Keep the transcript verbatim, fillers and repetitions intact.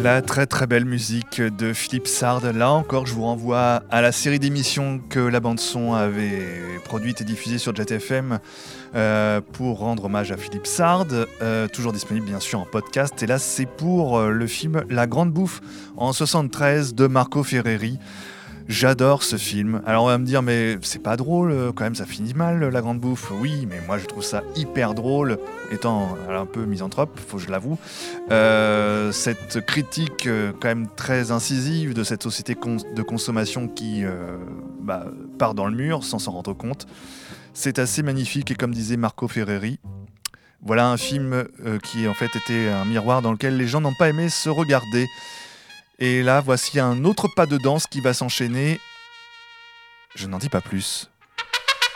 La très très belle musique de Philippe Sard. Là encore, je vous renvoie à la série d'émissions que la bande-son avait produite et diffusée sur Jet F M euh, pour rendre hommage à Philippe Sard. Euh, toujours disponible bien sûr en podcast. Et là, c'est pour euh, le film La Grande Bouffe en soixante-treize de Marco Ferreri. J'adore ce film. Alors on va me dire, mais c'est pas drôle, quand même, ça finit mal, La Grande Bouffe. Oui, mais moi je trouve ça hyper drôle, étant un peu misanthrope, faut que je l'avoue. Euh, cette critique euh, quand même très incisive de cette société cons- de consommation qui euh, bah, part dans le mur sans s'en rendre compte. C'est assez magnifique et comme disait Marco Ferreri, voilà un film euh, qui en fait était un miroir dans lequel les gens n'ont pas aimé se regarder. Et là, voici un autre pas de danse qui va s'enchaîner. Je n'en dis pas plus.